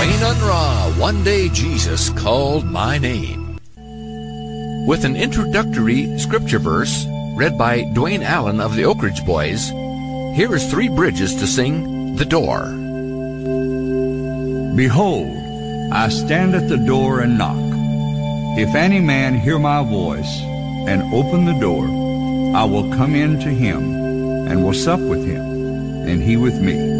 Dwayne Unruh, One Day Jesus Called My Name. With an introductory scripture verse read by Dwayne Allen of the Oak Ridge Boys, here is Three Bridges to sing The Door. Behold, I stand at the door and knock. If any man hear my voice and open the door, I will come in to him and will sup with him, and he with me.